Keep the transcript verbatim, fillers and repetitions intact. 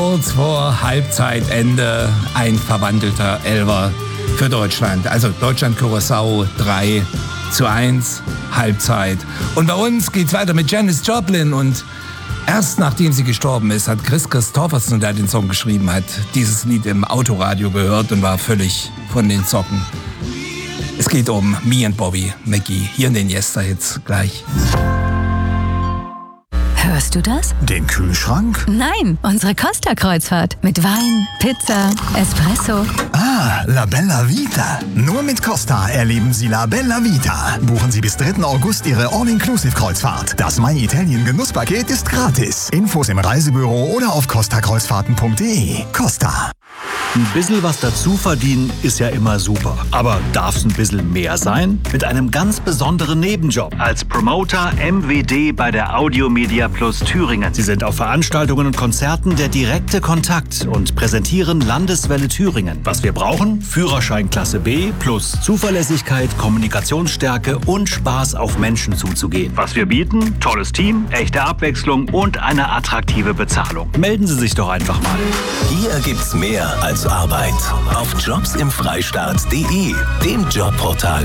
kurz vor Halbzeitende ein verwandelter Elfer für Deutschland. Also Deutschland-Curaçao drei zu eins, Halbzeit. Und bei uns geht's weiter mit Janis Joplin und erst nachdem sie gestorben ist, hat Chris Christopherson, der den Song geschrieben hat, dieses Lied im Autoradio gehört und war völlig von den Socken. Es geht um Me and Bobby McGee. Hier in den Yester-Hits gleich. Hörst du das? Den Kühlschrank? Nein, unsere Costa-Kreuzfahrt. Mit Wein, Pizza, Espresso. Ah, La Bella Vita. Nur mit Costa erleben Sie La Bella Vita. Buchen Sie bis dritten August Ihre All-Inclusive-Kreuzfahrt. Das My Italien Genusspaket ist gratis. Infos im Reisebüro oder auf costa kreuzfahrten punkt de. Costa. Ein bisschen was dazu verdienen ist ja immer super. Aber darf es ein bisschen mehr sein? Mit einem ganz besonderen Nebenjob. Als Promoter M W D bei der Audiomedia Plus Thüringen. Sie sind auf Veranstaltungen und Konzerten der direkte Kontakt und präsentieren Landeswelle Thüringen. Was wir brauchen? Führerschein Klasse B plus Zuverlässigkeit, Kommunikationsstärke und Spaß auf Menschen zuzugehen. Was wir bieten? Tolles Team, echte Abwechslung und eine attraktive Bezahlung. Melden Sie sich doch einfach mal. Hier gibt's mehr als Arbeit. Auf jobs im freistaat punkt de, dem Jobportal